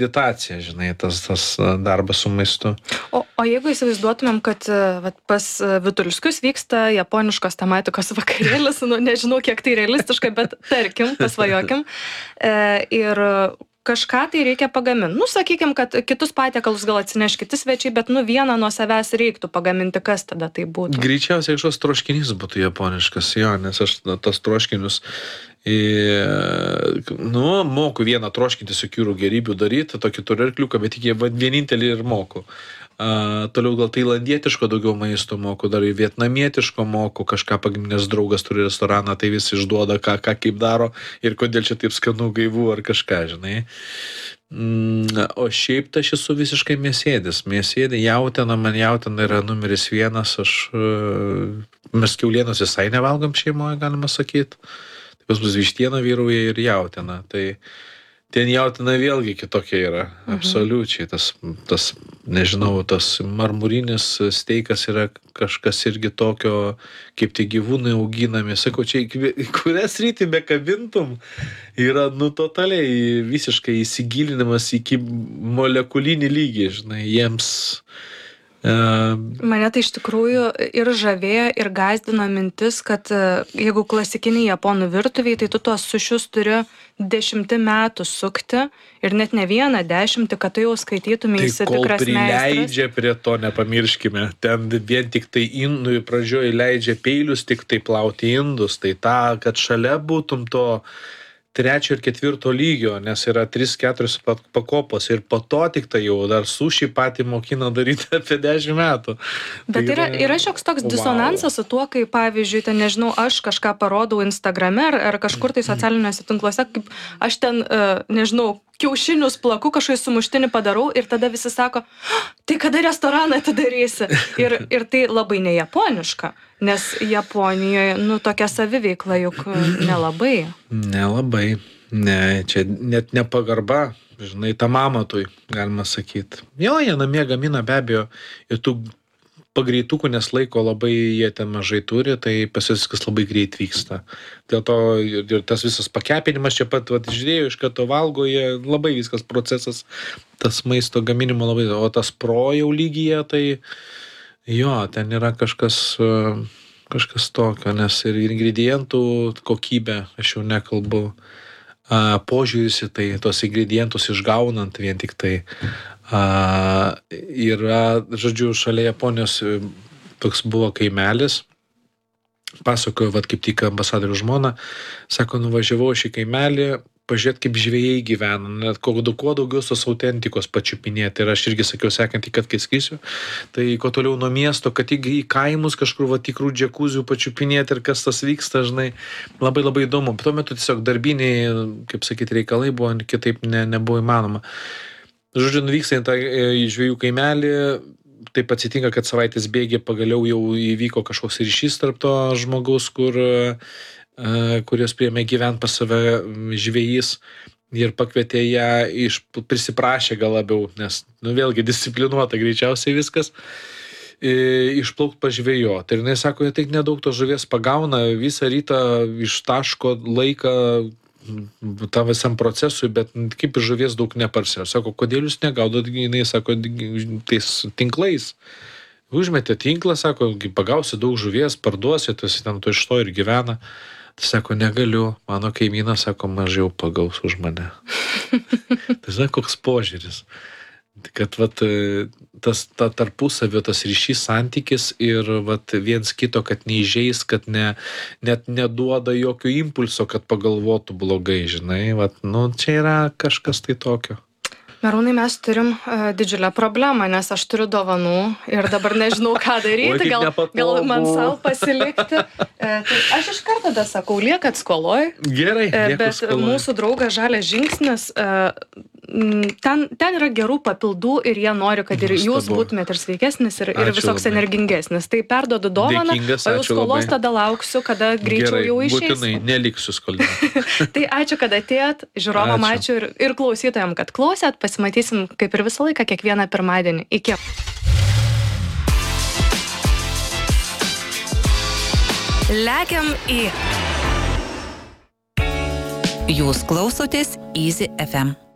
meditacija, žinai, tas darbas su maistu. O jeigu įsivaizduotumėm, kad pas Vitulskius vyksta japoniškos tematikos vakarėlis, nežinau, kiek tai realistiška, bet tarkim, pasvajokim, ir kažką tai reikia pagaminti. Sakykim, kad kitus patiekalus gal atsineš kiti svečiai, bet vieną nuo savęs reiktų pagaminti, kas tada tai būtų? Greičiausiai kažkoks troškinys būtų japoniškas, jo, nes aš tas troškinius moku vieną troškinti su kiurų gerybių daryti, tokį turiu arkliuką, bet tik jie vienintelį ir moku. Toliau gal tailandietiško daugiau maisto moku, dar ir vietnamietiško moku, kažką pagrindinės draugas turi restoraną, tai vis išduoda, ką kaip daro ir kodėl čia taip skanu gaivu ar kažką, žinai. O šiaip tai aš esu visiškai mėsėdis. Mėsėdė, jautiena, man jautiena yra numeris 1, mes kiaulienos visai nevalgom šeimoje, galima sakyti. Tai pas mus vištiena vyrauja ir jautiena, tai ten jautiena vėlgi kitokia yra, absoliučiai. Tas, nežinau, tas marmurinis steikas yra kažkas irgi tokio, kaip tie gyvūnai auginami. Sakau, čia kurias rytį bekabintum, yra totaliai visiškai įsigilinimas iki molekulinį lygį, žinai, jiems... Mane tai iš tikrųjų ir žavėjo, ir gąsdino mintis, kad jeigu klasikiniai japonų virtuviai, tai tu tuos sušius turi 10 metų sukti ir net ne 10, kad tu jau skaitytumai įsitikras meistras. Tai kol prileidžia prie to, nepamirškime, ten vien tik tai indų pradžioje leidžia peilius tik tai plauti indus, tai kad šalia būtum to 3 ir 4 lygio, nes yra 3-4 pakopos ir po to tik tai jau dar sušį patį mokina daryti apie 10 metų. Bet yra šioks toks disonansas su tuo, kai pavyzdžiui, ten nežinau, aš kažką parodau Instagrame ar kažkur tai socialiniuose tinkluose, kaip aš ten, nežinau, kiaušinius plaku, kažkai sumuštinį padarau ir tada visi sako, tai kada restoraną atidarysi? Ir tai labai ne japoniška, nes Japonijoje, tokia saviveikla juk nelabai. Nelabai, ne, čia net nepagarba, žinai, tam amatui, galima sakyti. Jo, jie namie gamina be abejo ir tų pagreitukų, nes laiko labai jie ten mažai turi, tai pas jis viskas labai greit vyksta. Dėl to ir tas visas pakepinimas čia pat, žiūrėjau, iš karto valgo, jie labai viskas procesas, tas maisto gaminimo labai, o tas pro jau lygyje, tai jo, ten yra kažkas tokio, nes ir ingredientų kokybė, aš jau nekalbu, požiūris į tai, tos ingredientus išgaunant vien tik tai. Yra, žodžiu, šalia Japonijos toks buvo kaimelis, pasakojo, kaip tik ambasadorių žmona, sako, nuvažiavau šį kaimelį, pažiūrėt, kaip žvejai gyvena, net kuo daugiau tos autentikos pačiupinėti. Ir aš irgi sakiau sekantį, kad kai skrisiu, tai kuo toliau nuo miesto, kad į kaimus kažkur tikrų džekuzių pačiupinėti ir kas tas vyksta, žinai, labai labai įdomu. Tuo metu tiesiog darbiniai, kaip sakyti, reikalai buvo, kitaip nebuvo įmanoma. Žodžiu, nuvyksta į žvejų kaimelį, taip atsitinka, kad savaitės bėgė pagaliau jau įvyko kažkoks ryšys tarp to žmogaus, kurios priėmė gyvent pas save žvejys ir pakvietė ją, prisiprašė gal labiau, nes, vėlgi disciplinuota greičiausiai viskas, išplaukt pažvejoti. Ir jinai sako, tai nedaug to žuvies pagauna, visą rytą ištaško laiką tam visam procesui, bet kaip ir žuvies daug neparsė. Sako, kodėl jūs negaudot? Jinai sako, tais tinklais. Užmetė tinklą, sako, pagausi daug žuvies, parduosi, tas ten to iš to ir gyvena. Tai sako, negaliu, mano kaimynas, sako, mažiau pagaus už mane. Tai žinai, koks požiūris. Kad ta tarpusavio tas ryšys santykis ir viens kito, kad neįžeis, kad net neduoda jokio impulso, kad pagalvotų blogai, žinai, čia yra kažkas tai tokio. Merūnai, mes turim didžiulę problemą, nes aš turiu dovanų ir dabar nežinau, ką daryti, gal man savo pasilikti. Tai aš iš karto tada sakau, liekat skoloj. Gerai, bet skoloj. Mūsų draugas Žalias žingsnis, ten yra gerų papildų ir jie nori, kad ir jūs būtumėt ir sveikesnis, ir visoks energingesnis. Tai perduodu dovaną, o jūs skolos tada lauksiu, kada greičiau jau išeis. Gerai, būtinai, neliksiu skolinti. Tai ačiū, kad atėjot, žiūrovam ačiū ir klausytojam, kad klausėt. Pasimatysim kaip ir visą laiką, kiekvieną pirmadienį. Iki. Lekiam į. Jūs klausotės Easy FM.